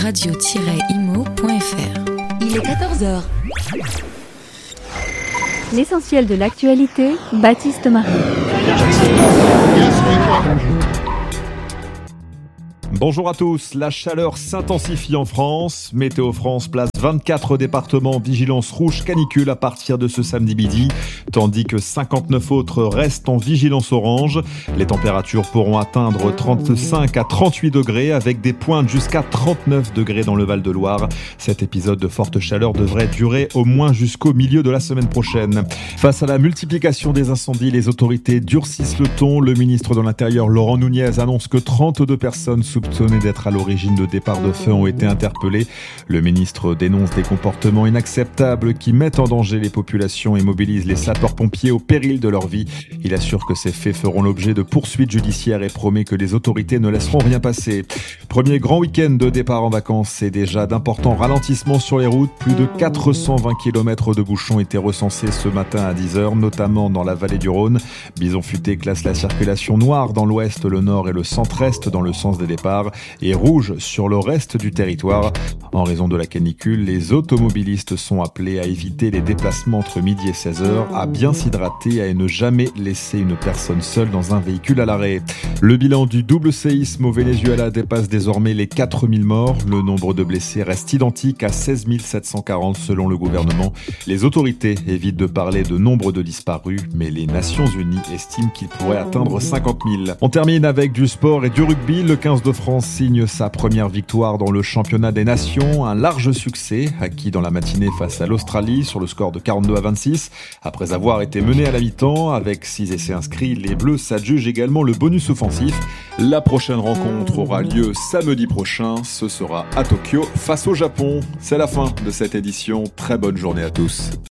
radio-imo.fr. Il est 14h. L'essentiel de l'actualité, Baptiste Marie. Bonjour à tous, la chaleur s'intensifie en France. Météo France place 24 départements en vigilance rouge canicule à partir de ce samedi midi, tandis que 59 autres restent en vigilance orange. Les températures pourront atteindre 35 à 38 degrés avec des pointes jusqu'à 39 degrés dans le Val-de-Loire. Cet épisode de forte chaleur devrait durer au moins jusqu'au milieu de la semaine prochaine. Face à la multiplication des incendies, les autorités durcissent le ton. Le ministre de l'Intérieur, Laurent Nunez, annonce que 32 personnes soupçonnées d'être à l'origine de départs de feu ont été interpellées. Le ministre dénonce des comportements inacceptables qui mettent en danger les populations et mobilisent les sapeurs-pompiers au péril de leur vie. Il assure que ces faits feront l'objet de poursuites judiciaires et promet que les autorités ne laisseront rien passer. Premier grand week-end de départ en vacances et déjà d'importants ralentissements sur les routes. Plus de 420 km de bouchons étaient recensés ce matin à 10h, notamment dans la vallée du Rhône. Bison Futé classe la circulation noire dans l'ouest, le nord et le centre-est dans le sens des départs et rouge sur le reste du territoire. En raison de la canicule, les automobilistes sont appelés à éviter les déplacements entre midi et 16h, à bien s'hydrater et à ne jamais laisser une personne seule dans un véhicule à l'arrêt. Le bilan du double séisme au Venezuela dépasse désormais les 4000 morts. Le nombre de blessés reste identique à 16 740 selon le gouvernement. Les autorités évitent de parler de nombre de disparus, mais les Nations Unies estiment qu'il pourrait atteindre 50 000. On termine avec du sport et du rugby. Le 15 de France signe sa première victoire dans le championnat des nations. Un large succès acquis dans la matinée face à l'Australie sur le score de 42-26. Après avoir été mené à la mi-temps avec 6 essais inscrits, les Bleus s'adjugent également le bonus offensif. La prochaine rencontre aura lieu samedi prochain. Ce sera à Tokyo face au Japon. C'est la fin de cette édition. Très bonne journée à tous.